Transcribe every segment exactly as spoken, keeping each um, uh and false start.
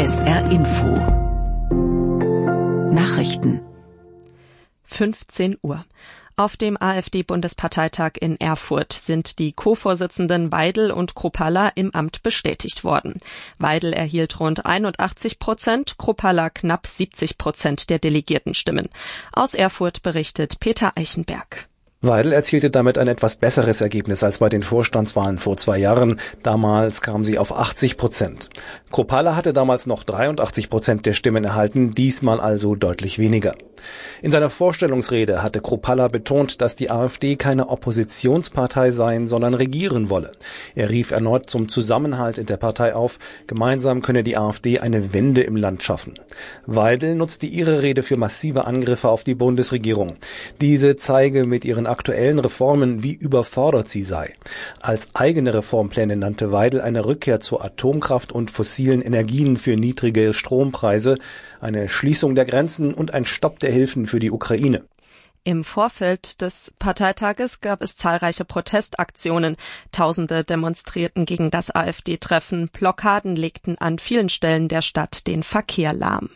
S R Info Nachrichten fünfzehn Uhr. Auf dem AfD-Bundesparteitag in Erfurt sind die Co-Vorsitzenden Weidel und Kruppalla im Amt bestätigt worden. Weidel erhielt rund einundachtzig Prozent, Kruppalla knapp siebzig Prozent der Delegiertenstimmen. Aus Erfurt berichtet Peter Eichenberg. Weidel erzielte damit ein etwas besseres Ergebnis als bei den Vorstandswahlen vor zwei Jahren. Damals kam sie auf achtzig Prozent. Kruppalla hatte damals noch dreiundachtzig Prozent der Stimmen erhalten, diesmal also deutlich weniger. In seiner Vorstellungsrede hatte Kruppalla betont, dass die AfD keine Oppositionspartei sein, sondern regieren wolle. Er rief erneut zum Zusammenhalt in der Partei auf. Gemeinsam könne die AfD eine Wende im Land schaffen. Weidel nutzte ihre Rede für massive Angriffe auf die Bundesregierung. Diese zeige mit ihren aktuellen Reformen, wie überfordert sie sei. Als eigene Reformpläne nannte Weidel eine Rückkehr zur Atomkraft und fossilen Energien für niedrige Strompreise, eine Schließung der Grenzen und ein Stopp der Hilfen für die Ukraine. Im Vorfeld des Parteitages gab es zahlreiche Protestaktionen. Tausende demonstrierten gegen das AfD-Treffen. Blockaden legten an vielen Stellen der Stadt den Verkehr lahm.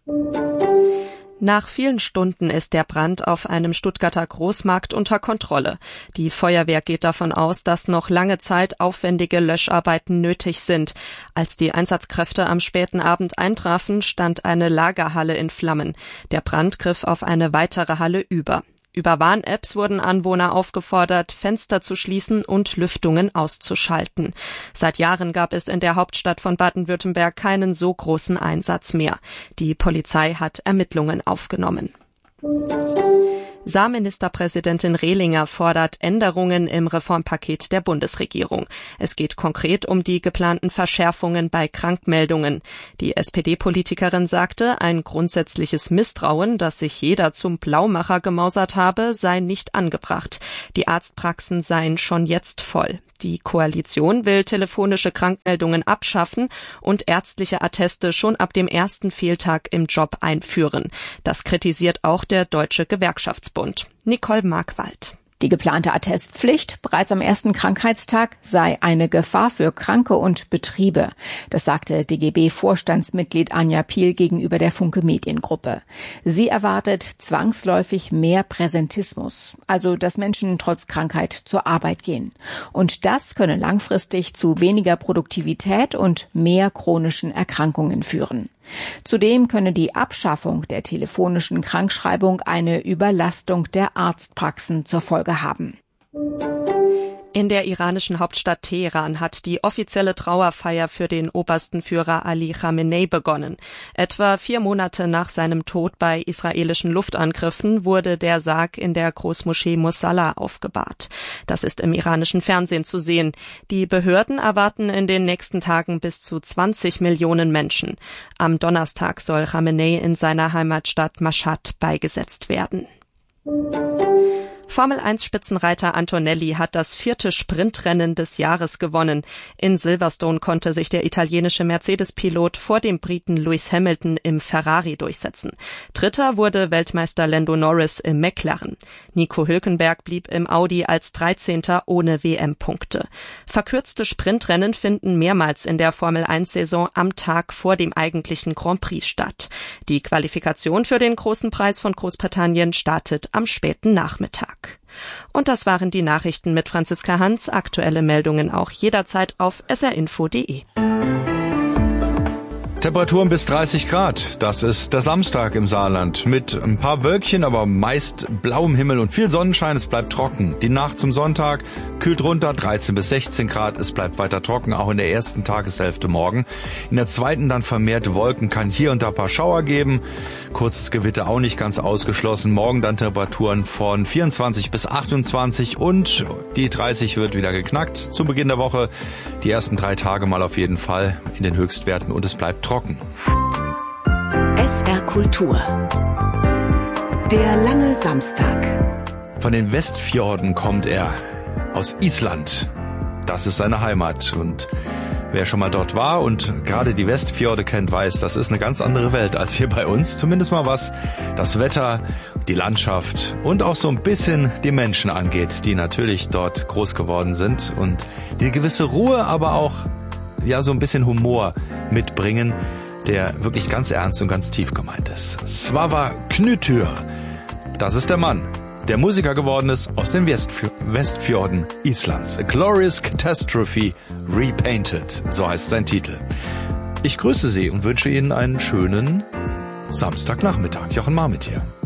Nach vielen Stunden ist der Brand auf einem Stuttgarter Großmarkt unter Kontrolle. Die Feuerwehr geht davon aus, dass noch lange Zeit aufwendige Löscharbeiten nötig sind. Als die Einsatzkräfte am späten Abend eintrafen, stand eine Lagerhalle in Flammen. Der Brand griff auf eine weitere Halle über. Über Warn-Apps wurden Anwohner aufgefordert, Fenster zu schließen und Lüftungen auszuschalten. Seit Jahren gab es in der Hauptstadt von Baden-Württemberg keinen so großen Einsatz mehr. Die Polizei hat Ermittlungen aufgenommen. Saarministerpräsidentin Rehlinger fordert Änderungen im Reformpaket der Bundesregierung. Es geht konkret um die geplanten Verschärfungen bei Krankmeldungen. Die S P D-Politikerin sagte, ein grundsätzliches Misstrauen, dass sich jeder zum Blaumacher gemausert habe, sei nicht angebracht. Die Arztpraxen seien schon jetzt voll. Die Koalition will telefonische Krankmeldungen abschaffen und ärztliche Atteste schon ab dem ersten Fehltag im Job einführen. Das kritisiert auch der Deutsche Gewerkschaftsbund. Nicole Markwald. Die geplante Attestpflicht bereits am ersten Krankheitstag sei eine Gefahr für Kranke und Betriebe. Das sagte D G B-Vorstandsmitglied Anja Piel gegenüber der Funke Mediengruppe. Sie erwartet zwangsläufig mehr Präsentismus, also dass Menschen trotz Krankheit zur Arbeit gehen. Und das könne langfristig zu weniger Produktivität und mehr chronischen Erkrankungen führen. Zudem könne die Abschaffung der telefonischen Krankschreibung eine Überlastung der Arztpraxen zur Folge haben. In der iranischen Hauptstadt Teheran hat die offizielle Trauerfeier für den obersten Führer Ali Khamenei begonnen. Etwa vier Monate nach seinem Tod bei israelischen Luftangriffen wurde der Sarg in der Großmoschee Mosalla aufgebahrt. Das ist im iranischen Fernsehen zu sehen. Die Behörden erwarten in den nächsten Tagen bis zu zwanzig Millionen Menschen. Am Donnerstag soll Khamenei in seiner Heimatstadt Mashhad beigesetzt werden. Formel eins Spitzenreiter Antonelli hat das vierte Sprintrennen des Jahres gewonnen. In Silverstone konnte sich der italienische Mercedes-Pilot vor dem Briten Lewis Hamilton im Ferrari durchsetzen. Dritter wurde Weltmeister Lando Norris im McLaren. Nico Hülkenberg blieb im Audi als dreizehnter ohne W M-Punkte. Verkürzte Sprintrennen finden mehrmals in der Formel eins Saison am Tag vor dem eigentlichen Grand Prix statt. Die Qualifikation für den Großen Preis von Großbritannien startet am späten Nachmittag. Und das waren die Nachrichten mit Franziska Hans. Aktuelle Meldungen auch jederzeit auf s r info punkt d e. Temperaturen bis dreißig Grad. Das ist der Samstag im Saarland. Mit ein paar Wölkchen, aber meist blauem Himmel und viel Sonnenschein. Es bleibt trocken. Die Nacht zum Sonntag kühlt runter, dreizehn bis sechzehn Grad. Es bleibt weiter trocken, auch in der ersten Tageshälfte morgen. In der zweiten dann vermehrt Wolken, kann hier und da ein paar Schauer geben. Kurzes Gewitter auch nicht ganz ausgeschlossen. Morgen dann Temperaturen von vierundzwanzig bis achtundzwanzig und die dreißig wird wieder geknackt. Zu Beginn der Woche die ersten drei Tage mal auf jeden Fall in den Höchstwerten und es bleibt trocken. Trocken. S R Kultur. Der lange Samstag. Von den Westfjorden kommt er, aus Island. Das ist seine Heimat und wer schon mal dort war und gerade die Westfjorde kennt, weiß, das ist eine ganz andere Welt als hier bei uns. Zumindest mal was das Wetter, die Landschaft und auch so ein bisschen die Menschen angeht, die natürlich dort groß geworden sind und die gewisse Ruhe, aber auch ja so ein bisschen Humor mitbringen. der wirklich ganz ernst und ganz tief gemeint ist. Svavar Knütür, das ist der Mann, der Musiker geworden ist aus den Westf- Westfjorden Islands. A Glorious Catastrophe Repainted, so heißt sein Titel. Ich grüße Sie und wünsche Ihnen einen schönen Samstagnachmittag. Jochen Marmit hier.